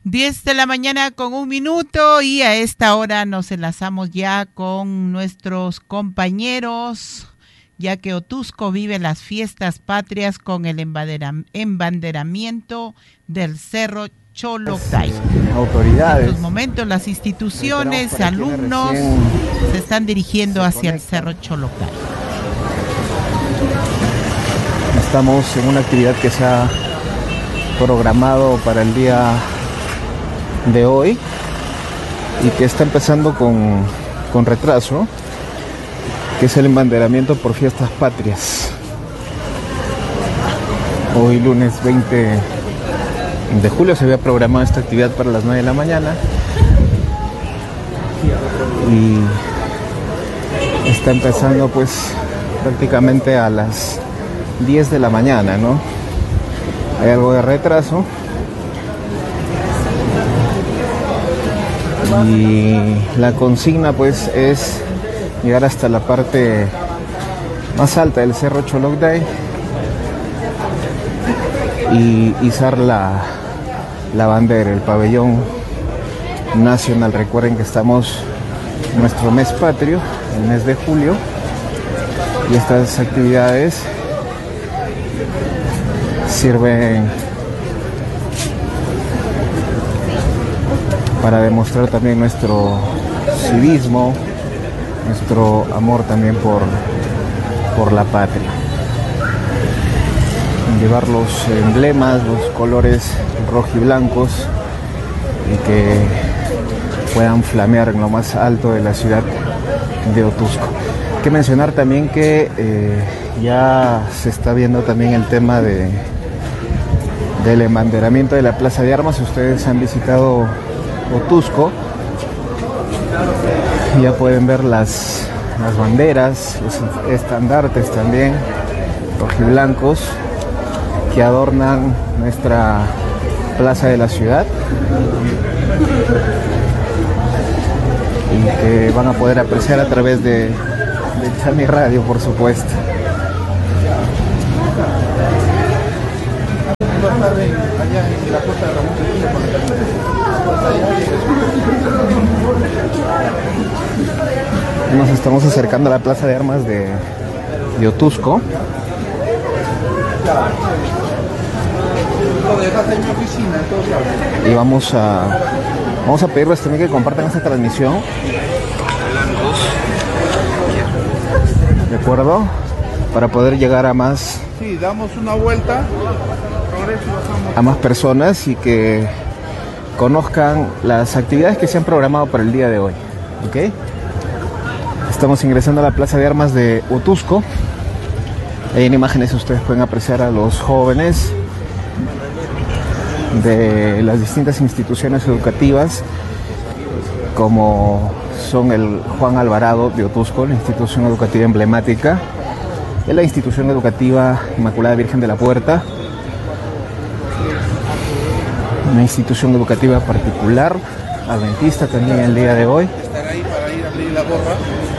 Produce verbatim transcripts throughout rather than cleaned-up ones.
diez de la mañana con un minuto y a esta hora nos enlazamos ya con nuestros compañeros, ya que Otuzco vive las fiestas patrias con el embandera- embanderamiento del Cerro Cholocday. Autoridades. En estos momentos las instituciones, alumnos se están dirigiendo hacia el Cerro Cholocday. Estamos en una actividad que se ha programado para el día de hoy y que está empezando con, con retraso, que es el embanderamiento por fiestas patrias. Hoy lunes veinte de julio se había programado esta actividad para las nueve de la mañana y está empezando pues prácticamente a las diez de la mañana, ¿no? Hay algo de retraso y la consigna pues es llegar hasta la parte más alta del Cerro Cholocday y izar la, la bandera, el pabellón nacional. Recuerden que estamos en nuestro mes patrio, el mes de julio, y estas actividades sirven para demostrar también nuestro civismo, nuestro amor también por, por la patria. Llevar los emblemas, los colores rojiblancos y que puedan flamear en lo más alto de la ciudad de Otuzco. Hay que mencionar también que eh, ya se está viendo también el tema de, del embanderamiento de la Plaza de Armas. Si ustedes han visitado Otuzco, ya pueden ver las, las banderas, los estandartes también rojiblancos que adornan nuestra plaza de la ciudad y que van a poder apreciar a través de, de Chami Radio, por supuesto. Nos estamos acercando a la Plaza de Armas de, de Otuzco. Y vamos a vamos a pedirles también que compartan esta transmisión, ¿de acuerdo? Para poder llegar a más Sí, damos una vuelta a más personas y que conozcan las actividades que se han programado para el día de hoy, ¿ok? Estamos ingresando a la Plaza de Armas de Otuzco. Ahí en imágenes ustedes pueden apreciar a los jóvenes de las distintas instituciones educativas, como son el Juan Alvarado de Otuzco, la institución educativa emblemática, y la institución educativa Inmaculada Virgen de la Puerta, una institución educativa particular, adventista también el día de hoy. estar ahí para ir a abrir la gorra.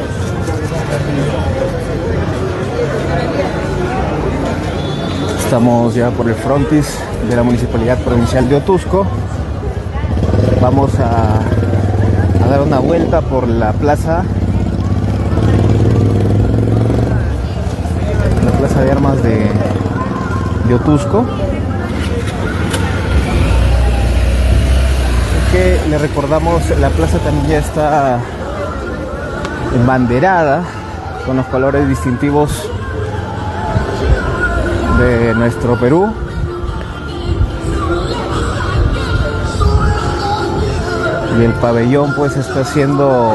Estamos ya por el frontis de la Municipalidad Provincial de Otuzco. Vamos a, a dar una vuelta por la plaza, la plaza de armas de, de Otuzco. Que le recordamos, la plaza también ya está embanderada con los colores distintivos de nuestro Perú. Y el pabellón pues está siendo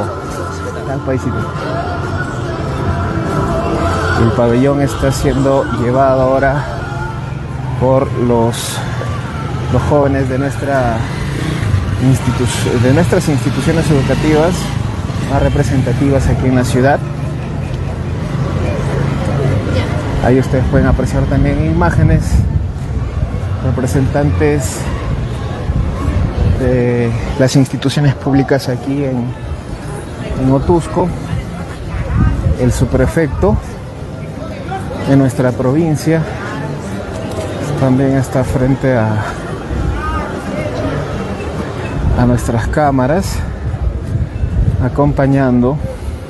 el pabellón está siendo llevado ahora por los los jóvenes de nuestra institu- de nuestras instituciones educativas más representativas aquí en la ciudad. Ahí ustedes pueden apreciar también imágenes, representantes de las instituciones públicas aquí en, en Otuzco, el subprefecto de nuestra provincia también está frente a a nuestras cámaras, acompañando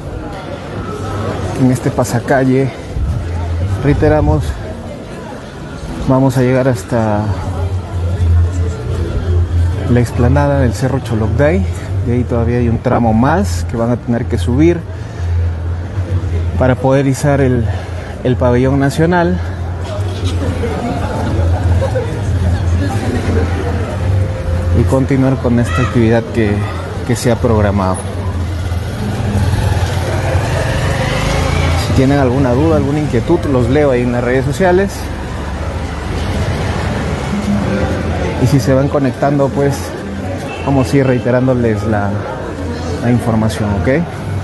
en este pasacalle. Reiteramos, vamos a llegar hasta la explanada del Cerro Cholocday. De ahí todavía hay un tramo más que van a tener que subir para poder izar el, el pabellón nacional. Y continuar con esta actividad que, que se ha programado. Si tienen alguna duda, alguna inquietud, los leo ahí en las redes sociales. Y si se van conectando, pues vamos a ir reiterándoles la, la información, ¿ok?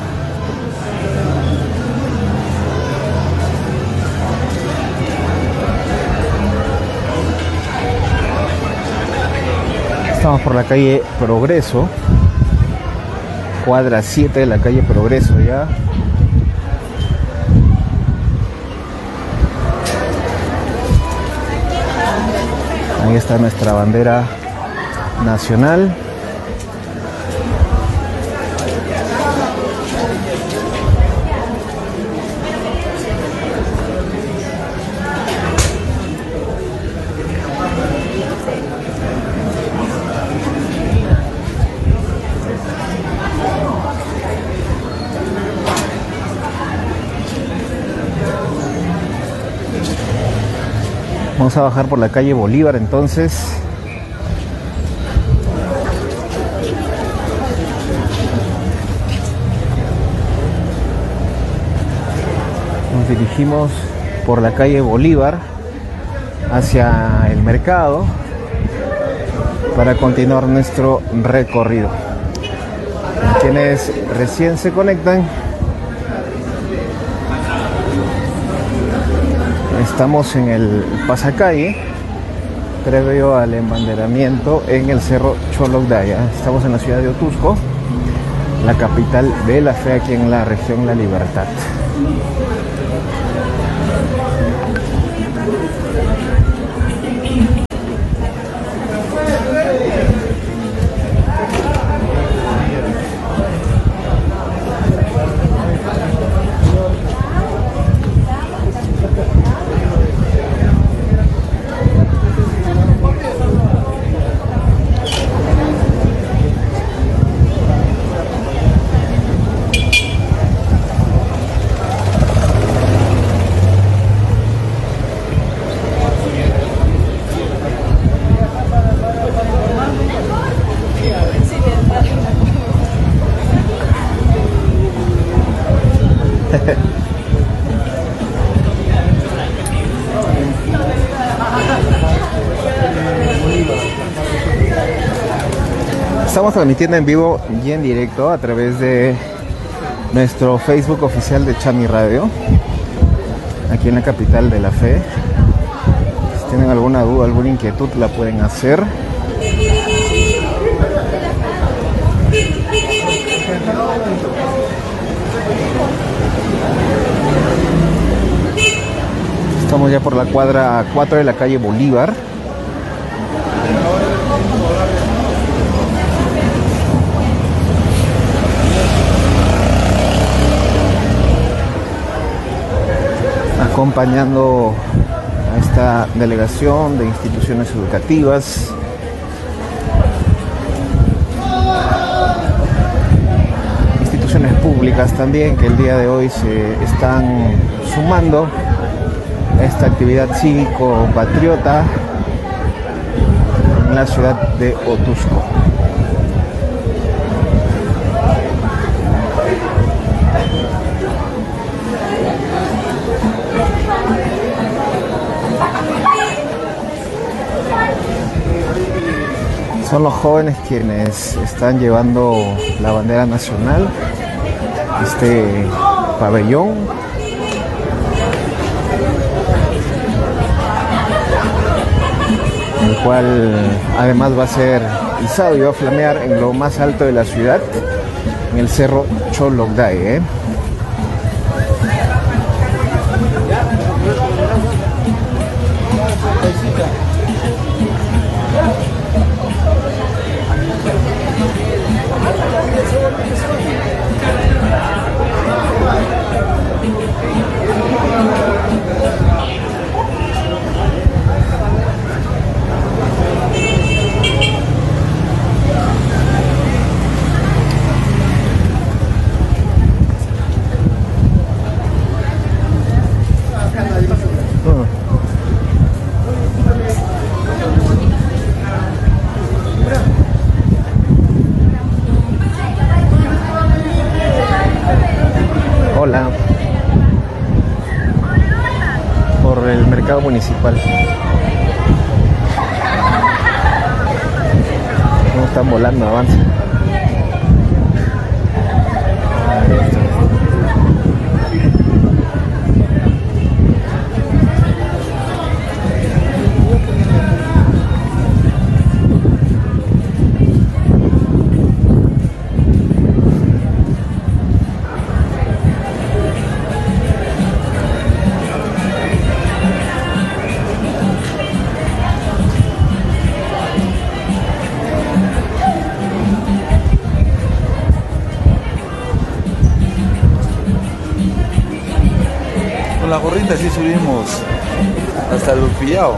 Estamos por la calle Progreso, cuadra siete de la calle Progreso ya. Ahí está nuestra bandera nacional. Vamos a bajar por la calle Bolívar entonces. Nos dirigimos por la calle Bolívar hacia el mercado para continuar nuestro recorrido. Quienes recién se conectan, estamos en el pasacalle previo al embanderamiento en el Cerro Cholocday. Estamos en la ciudad de Otuzco, la capital de la fe aquí en la región La Libertad. Estamos transmitiendo en vivo y en directo a través de nuestro Facebook oficial de Chami Radio, aquí en la capital de la fe. Si tienen alguna duda, alguna inquietud, la pueden hacer. Estamos ya por la cuadra cuatro de la calle Bolívar. Acompañando a esta delegación de instituciones educativas, instituciones públicas también, que el día de hoy se están sumando a esta actividad cívico-patriota en la ciudad de Otuzco. Son los jóvenes quienes están llevando la bandera nacional, este pabellón, el cual además va a ser izado y va a flamear en lo más alto de la ciudad, en el Cerro Cholocday, ¿eh? Hola. Por el mercado municipal. No están volando, avanza. Con la gorrita sí subimos hasta el pillado.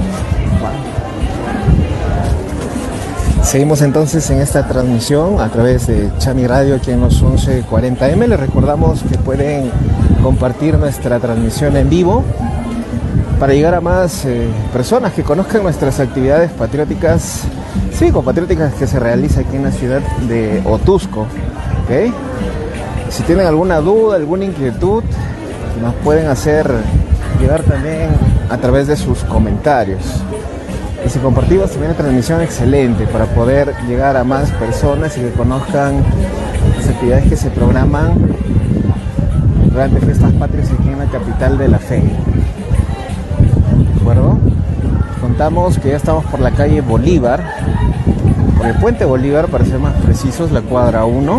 Seguimos entonces en esta transmisión a través de Chami Radio aquí en los once cuarenta eme. Les recordamos que pueden compartir nuestra transmisión en vivo para llegar a más eh, personas que conozcan nuestras actividades patrióticas, cívico-patrióticas que se realiza aquí en la ciudad de Otuzco. ¿Okay? Si tienen alguna duda, alguna inquietud, nos pueden hacer llegar también a través de sus comentarios. Y si compartimos también una transmisión excelente para poder llegar a más personas y que conozcan las actividades que se programan durante Fiestas Patrias aquí en la capital de la fe. ¿De acuerdo? Contamos que ya estamos por la calle Bolívar, por el puente Bolívar para ser más precisos, la cuadra uno.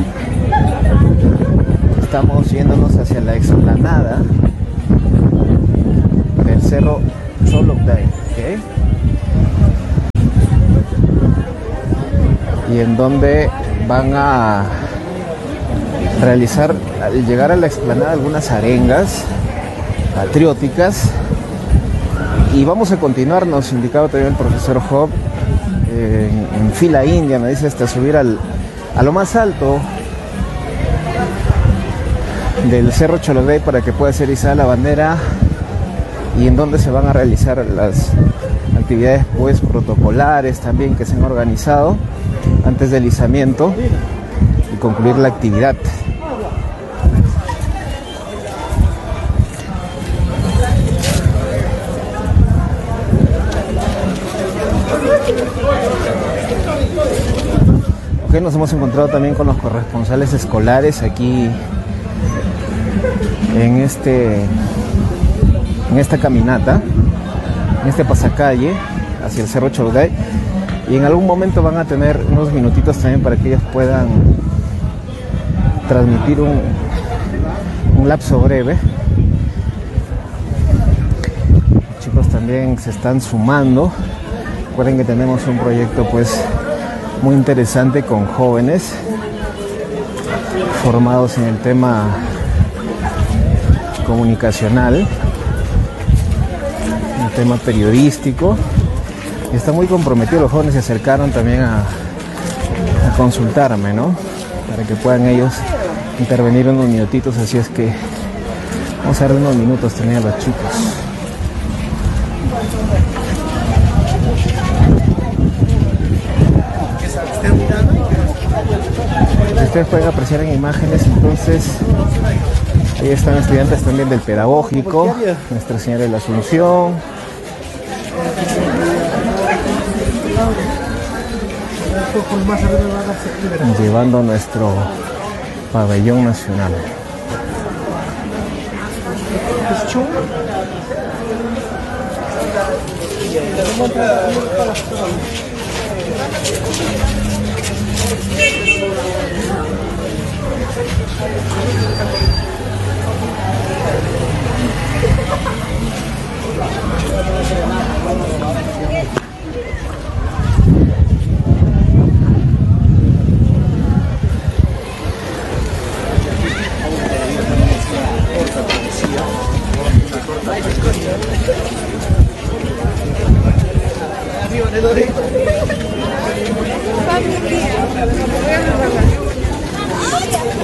Estamos yéndonos hacia la explanada del cerro Cholocday, ¿okay? Y en donde van a realizar, al llegar a la explanada, algunas arengas patrióticas. Y vamos a continuar, nos indicaba también el profesor Job, eh, en, en fila india, me dice, hasta subir al, a lo más alto del cerro Cholocday para que pueda ser izada la bandera, y en donde se van a realizar las actividades pues protocolares también que se han organizado antes del izamiento y concluir la actividad. Ok, nos hemos encontrado también con los corresponsales escolares aquí en este en esta caminata, en este pasacalle hacia el cerro Cholocday, y en algún momento van a tener unos minutitos también para que ellos puedan transmitir un, un lapso breve. Los chicos también se están sumando. Recuerden que tenemos un proyecto pues muy interesante con jóvenes formados en el tema comunicacional, el tema periodístico. Están muy comprometidos los jóvenes, se acercaron también a, a consultarme, ¿no? Para que puedan ellos intervenir unos minutitos, así es que vamos a dar unos minutos también a los chicos. Ustedes pueden apreciar en imágenes, entonces ahí están estudiantes también del pedagógico, Nuestra Señora de la Asunción. Llevando nuestro pabellón nacional.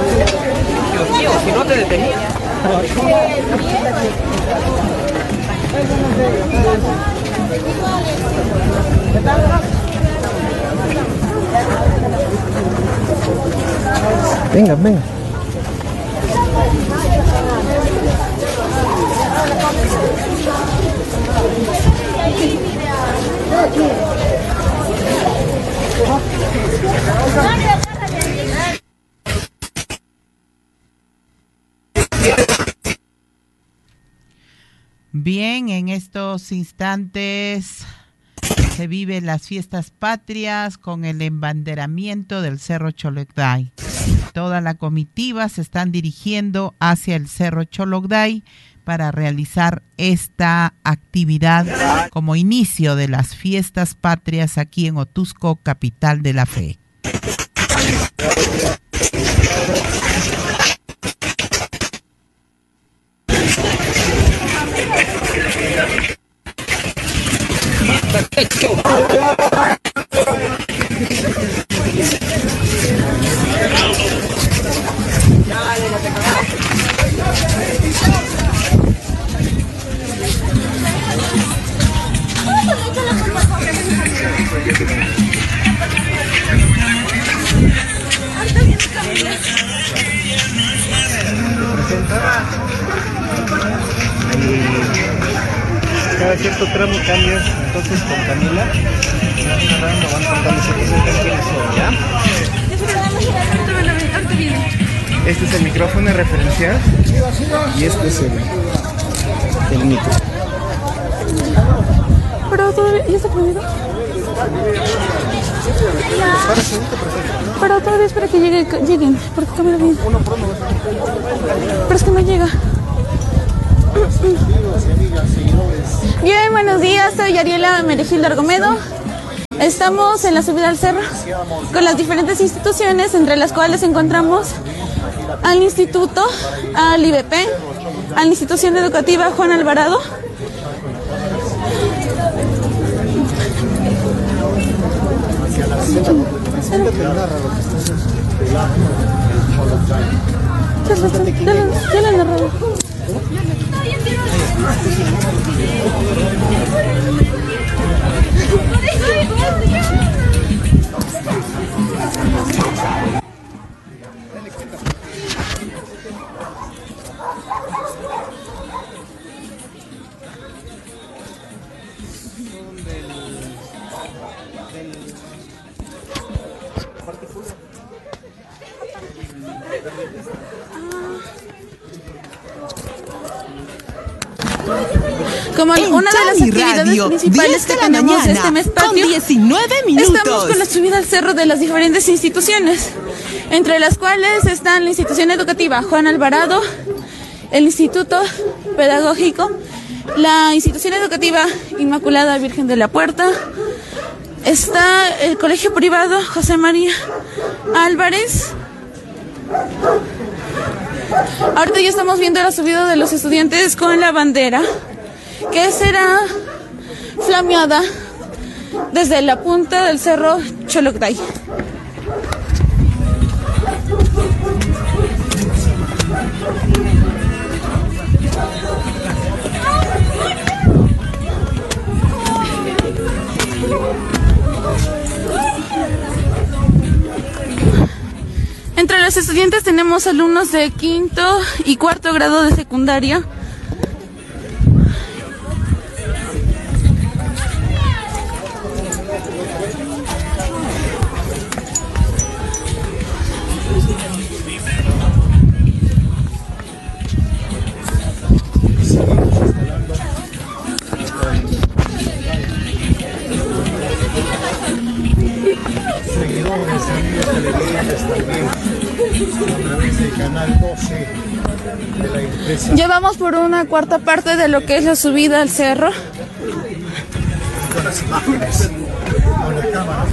Dios mío, si no te detenía. Venga, venga. Bien, en estos instantes se viven las fiestas patrias con el embanderamiento del Cerro Cholocday. Toda la comitiva se están dirigiendo hacia el Cerro Cholocday para realizar esta actividad como inicio de las fiestas patrias aquí en Otuzco, capital de la fe. Cada cierto tramo cambias entonces con Camila. Van contando, se presentan quiénes son, ¿ya? Este es el micrófono referencial y este es el, el micro. Pero todavía, ¿ya está prendido? Pero todavía espera que llegue, lleguen, porque camina bien. Pero es que no llega. Bien, buenos días, soy Ariela Merejilda Argomedo. Estamos en la subida al cerro con las diferentes instituciones, entre las cuales encontramos al Instituto, al I B P, a la Institución Educativa Juan Alvarado. Ya lo he narrado. Como una de las actividades Radio, principales que tenemos este mes patrio, diecinueve minutos. Estamos con la subida al cerro de las diferentes instituciones, entre las cuales están la institución educativa Juan Alvarado, el Instituto Pedagógico, la institución educativa Inmaculada Virgen de la Puerta, está el colegio privado José María Álvarez. Ahorita ya estamos viendo la subida de los estudiantes con la bandera, que será flameada desde la punta del Cerro Cholocday. Entre los estudiantes tenemos alumnos de quinto y cuarto grado de secundaria. Ya vamos por una cuarta parte de lo que es la subida al cerro. Con las imágenes, con la cámara.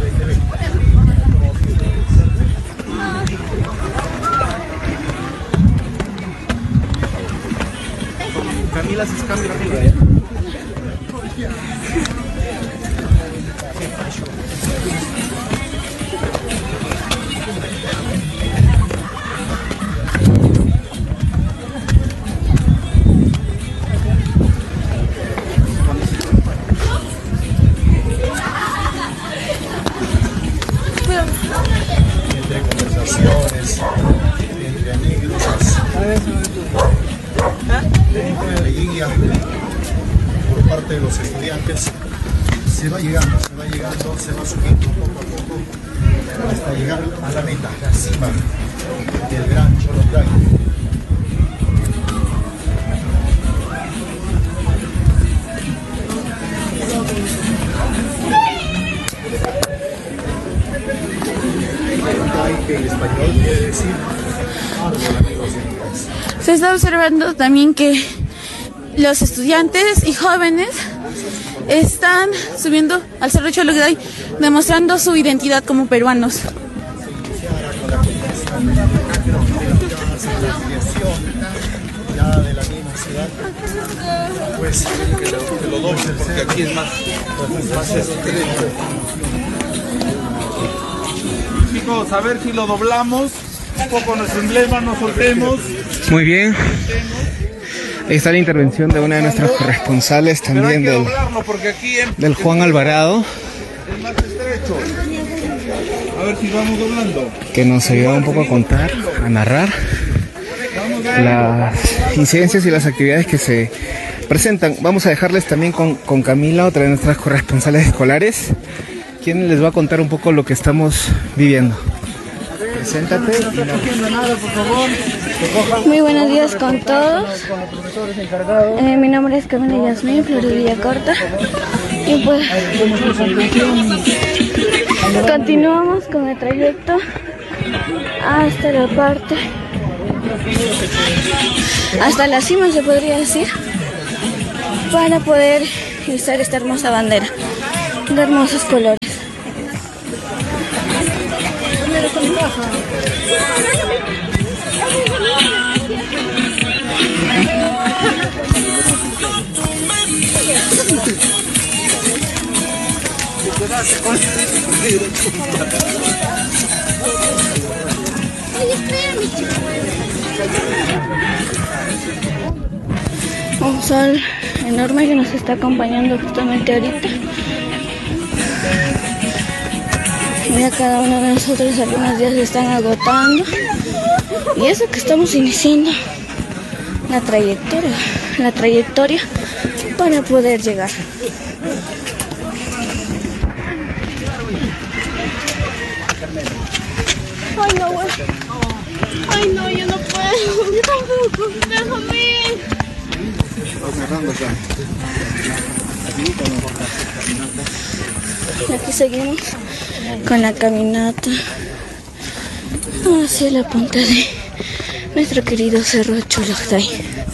Camila se cambia arriba, ¿eh? felicitaciones, entre anécdotas, entre alegría por parte de los estudiantes. Se va llegando, se va llegando, se va subiendo poco a poco hasta llegar a la meta, a la cima del gran Cholocay. Que el español quiere decir árbol, amigos y amigas. Se está observando también que los estudiantes y jóvenes están subiendo al Cerro Cholocay, demostrando su identidad como peruanos. Ya de la misma ciudad, pues que lo, que lo doble, porque aquí es más, más estrecho. Chicos, a ver si lo doblamos un poco nuestro emblema, nos soltemos. Muy bien. Ahí está la intervención de una de nuestras corresponsales también del, del Juan Alvarado, Es más estrecho. A ver si vamos doblando. que nos ayuda un poco a contar, a narrar las incidencias y las actividades que se presentan. Vamos a dejarles también con, con Camila, otra de nuestras corresponsales escolares, quien les va a contar un poco lo que estamos viviendo. Preséntate. Muy buenos días con todos. Eh, mi nombre es Camila Yasmín Flores Villacorta. Y pues continuamos con el trayecto hasta la parte, hasta la cima se podría decir, para poder izar esta hermosa bandera de hermosos colores. Un sol enorme que nos está acompañando justamente ahorita. Ya cada uno de nosotros algunos días se están agotando. Y eso que estamos iniciando la trayectoria, la trayectoria para poder llegar. Ay, no, güey. Ay, no, yo no puedo. Yo tampoco. Déjame. Aquí seguimos con la caminata hacia la punta de nuestro querido Cerro Cholocay.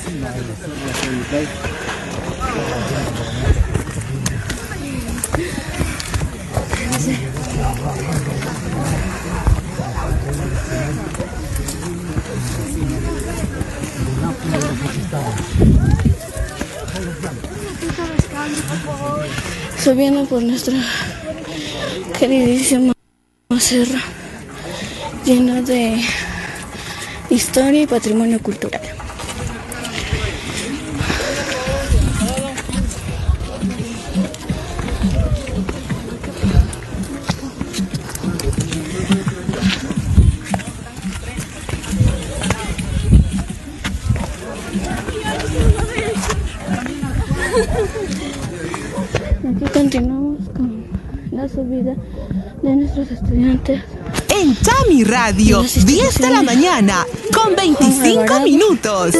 Subiendo por nuestro queridísimo cerro lleno de historia y patrimonio cultural. Aquí continuamos con la subida de nuestros estudiantes. En Chami Radio, diez de la mañana, con veinticinco minutos.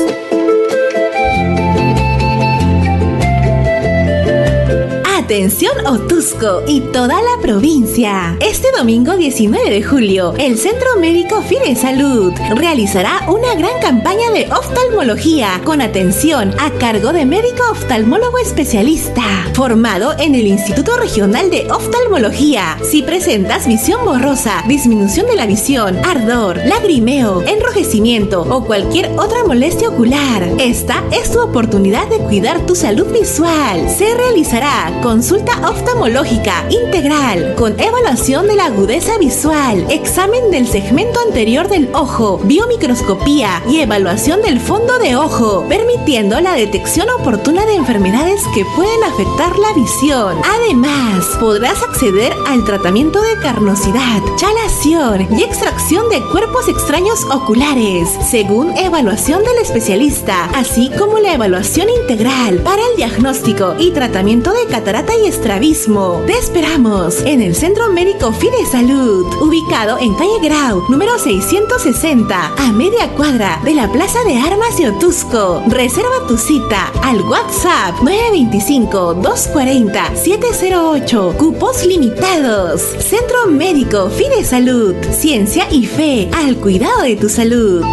Atención Otuzco y toda la provincia. Este domingo diecinueve de julio, el Centro Médico Fide Salud realizará una gran campaña de oftalmología con atención a cargo de médico oftalmólogo especialista, formado en el Instituto Regional de Oftalmología. Si presentas visión borrosa, disminución de la visión, ardor, lagrimeo, enrojecimiento o cualquier otra molestia ocular, esta es tu oportunidad de cuidar tu salud visual. Se realizará con consulta oftalmológica integral con evaluación de la agudeza visual, examen del segmento anterior del ojo, biomicroscopía y evaluación del fondo de ojo, permitiendo la detección oportuna de enfermedades que pueden afectar la visión. Además, podrás acceder al tratamiento de carnosidad, chalación y extracción de cuerpos extraños oculares, según evaluación del especialista, así como la evaluación integral para el diagnóstico y tratamiento de catarata y estrabismo. Te esperamos en el Centro Médico Fidesalud, ubicado en calle Grau, número seiscientos sesenta, a media cuadra de la Plaza de Armas de Otusco. Reserva tu cita al WhatsApp nueve dos cinco, dos cuatro cero, siete cero ocho. Cupos limitados. Centro Médico Fidesalud. Ciencia y fe al cuidado de tu salud.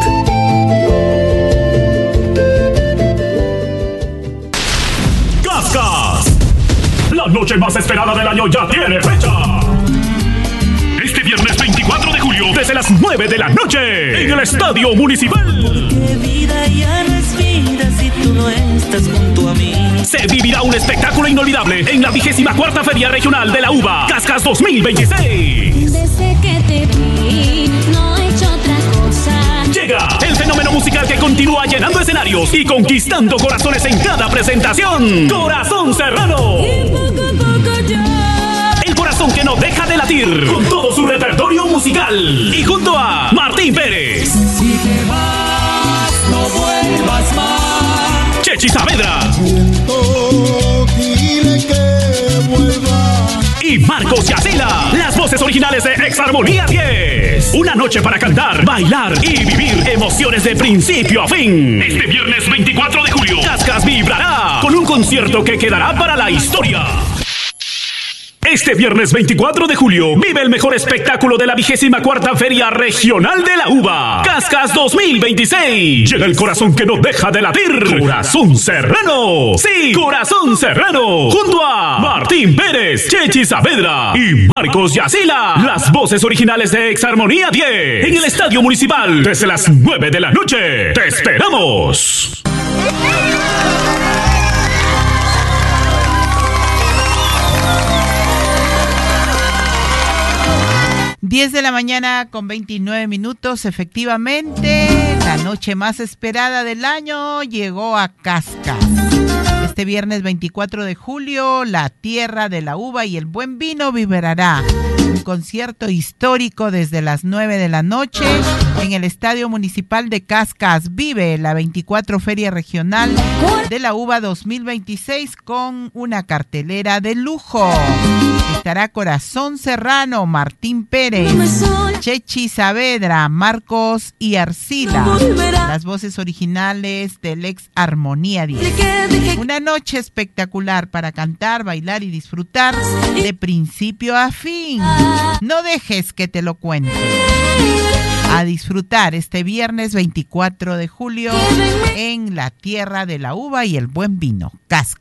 Cascas, la noche más esperada del año ya tiene fecha. Este viernes veinticuatro de julio, desde las nueve de la noche, en el Estadio Municipal. Porque vida ya no es vida si tú no estás junto a mí. Se vivirá un espectáculo inolvidable en la vigésima cuarta Feria Regional de la Uva, Cascas dos mil veintiséis. Desde que te vi, no he hecho otra cosa. Llega el fenómeno musical que continúa llenando escenarios y conquistando corazones en cada presentación. Corazón Serrano. Y poco a poco yo. El corazón que no deja de latir con todo su repertorio musical. Y junto a Martín Pérez. Si te vas, no vuelvas más. Chechi Saavedra. Dile que vuelva. Y Marcos Yacela, las voces originales de Exarmonía diez. Una noche para cantar, bailar y vivir emociones de principio a fin. Este viernes veinticuatro de julio, Cascas vibrará con un concierto que quedará para la historia. Este viernes veinticuatro de julio, vive el mejor espectáculo de la vigésima cuarta Feria Regional de la Uva, Cascas dos mil veintiséis. Llega el corazón que no deja de latir. Corazón Serrano. Sí, Corazón Serrano. Junto a Martín Pérez, Chechi Saavedra y Marcos Yacela. Las voces originales de Exarmonía diez. En el Estadio Municipal, desde las nueve de la noche. ¡Te esperamos! diez de la mañana con veintinueve minutos, efectivamente, la noche más esperada del año llegó a Cascas. Este viernes veinticuatro de julio, la tierra de la uva y el buen vino vibrará un concierto histórico desde las nueve de la noche en el Estadio Municipal de Cascas. Vive la veinticuatro Feria Regional de la Uva dos mil veintiséis con una cartelera de lujo. Estará Corazón Serrano, Martín Pérez, Chechi Saavedra, Marcos y Arcila, las voces originales del ex Armonía diez. Una noche espectacular para cantar, bailar y disfrutar de principio a fin. No dejes que te lo cuente. A disfrutar este viernes veinticuatro de julio en la tierra de la uva y el buen vino, Cascas.